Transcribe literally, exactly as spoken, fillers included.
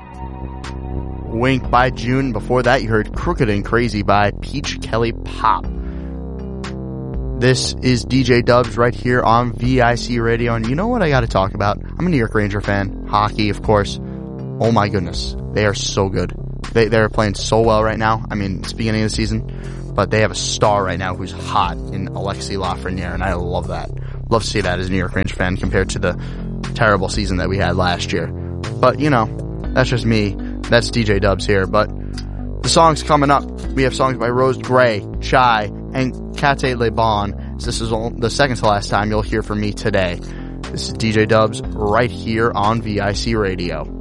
Wink by June. Before that, you heard Crooked and Crazy by Peach Kelly Pop. This is D J Dubs right here on V I C Radio. And you know what I got to talk about? I'm a New York Ranger fan. Hockey, of course. Oh my goodness. They are so good. They, they're playing so well right now. I mean, it's the beginning of the season, but they have a star right now who's hot in Alexis Lafreniere, and I love that. Love to see that as a New York Ranger fan compared to the terrible season that we had last year. But, you know, that's just me. That's D J Dubs here. But the songs coming up, we have songs by Rose Gray, Chai, and Kate Le Bon. This is the second to last time you'll hear from me today. This is D J Dubs right here on V I C Radio.